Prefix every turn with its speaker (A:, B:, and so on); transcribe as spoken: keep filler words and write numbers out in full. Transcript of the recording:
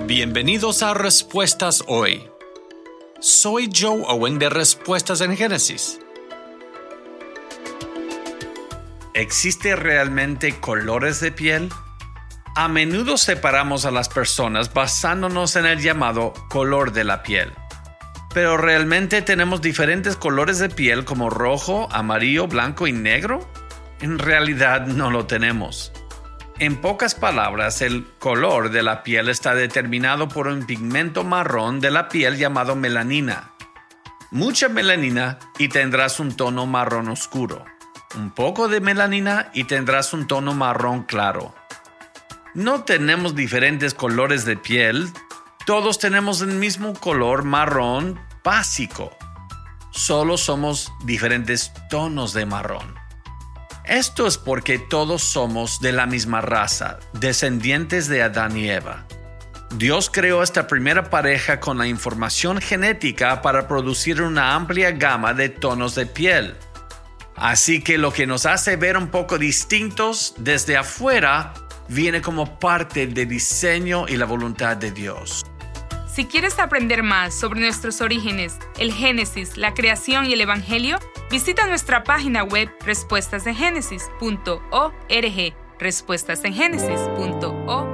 A: Bienvenidos a Respuestas Hoy. Soy Joe Owen de Respuestas en Génesis. ¿Existe realmente colores de piel? A menudo separamos a las personas basándonos en el llamado color de la piel. ¿Pero realmente tenemos diferentes colores de piel como rojo, amarillo, blanco y negro? En realidad no lo tenemos. En pocas palabras, el color de la piel está determinado por un pigmento marrón de la piel llamado melanina. Mucha melanina y tendrás un tono marrón oscuro. Un poco de melanina y tendrás un tono marrón claro. No tenemos diferentes colores de piel. Todos tenemos el mismo color marrón básico. Solo somos diferentes tonos de marrón. Esto es porque todos somos de la misma raza, descendientes de Adán y Eva. Dios creó esta primera pareja con la información genética para producir una amplia gama de tonos de piel. Así que lo que nos hace ver un poco distintos desde afuera viene como parte del diseño y la voluntad de Dios.
B: Si quieres aprender más sobre nuestros orígenes, el Génesis, la creación y el Evangelio, visita nuestra página web respuestas en génesis punto org, respuestas en génesis punto org.